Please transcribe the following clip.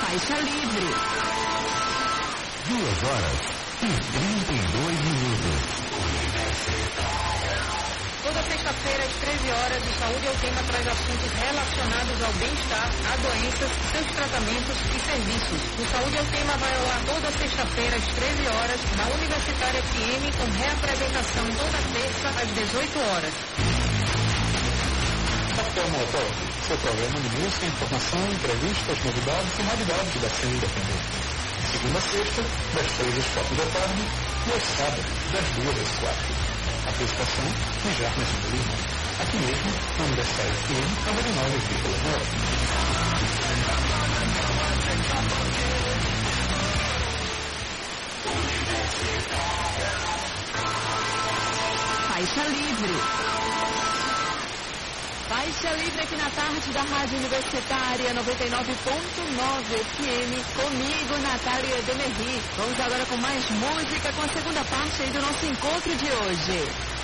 Faixa livre. 2h32. Toda sexta-feira, às 13 horas, o Saúde é o Tema traz assuntos relacionados ao bem-estar, a doenças, seus tratamentos e serviços. O Saúde é o Tema vai ao ar toda sexta-feira, às 13 horas, na Universitária FM, com reapresentação toda terça, às 18 horas. Café Molotov, seu programa de música, informação, entrevistas, novidades e novidades da cena independente. Segunda a sexta, das 3 às 4 da tarde e aos sábados, das 2 às 4. Apresentação de Jarmas de Lima, aqui mesmo na Universidade FM 99,9. Faixa livre. Faixa livre aqui na tarde da Rádio Universitária 99.9 FM, comigo, Natália Demerri. Vamos agora com mais música, com a segunda parte aí do nosso encontro de hoje.